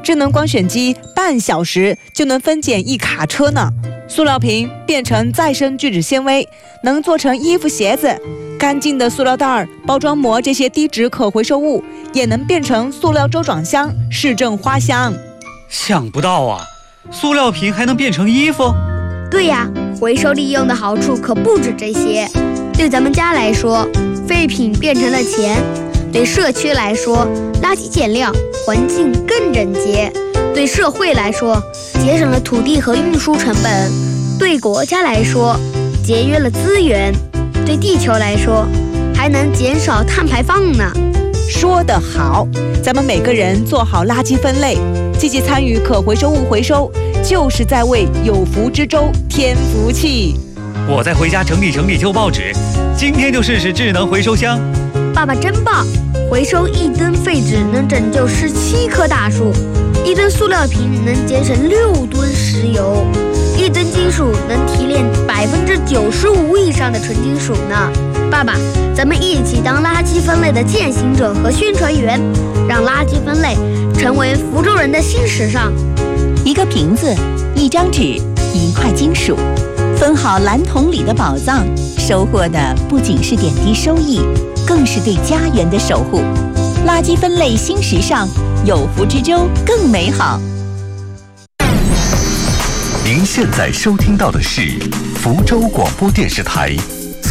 智能光选机半小时就能分拣1卡车呢。塑料瓶变成再生聚酯纤维，能做成衣服鞋子。干净的塑料袋、包装膜这些低值可回收物也能变成塑料周转箱、市政花香。 想不到啊，塑料瓶还能变成衣服？ 对呀，回收利用的好处可不止这些。对咱们家来说，废品变成了钱；对社区来说，垃圾减量，环境更整洁；对社会来说，节省了土地和运输成本；对国家来说，节约了资源；对地球来说，还能减少碳排放呢。 说得好，咱们每个人做好垃圾分类，积极参与可回收物回收，就是在为有福之州添福气。 我再回家整理整理旧报纸，今天就试试智能回收箱。 爸爸真棒，回收1吨废纸能拯救17棵大树，1吨塑料瓶能节省6吨石油，1吨金属能提炼95%以上的纯金属呢。爸爸，咱们一起当垃圾分类的践行者和宣传员，让垃圾分类成为福州人的新时尚。 1个瓶子，1张纸，1块金属，分好蓝桶里的宝藏，收获的不仅是点滴收益，更是对家园的守护。垃圾分类新时尚，有福之州更美好。 您现在收听到的是福州广播电视台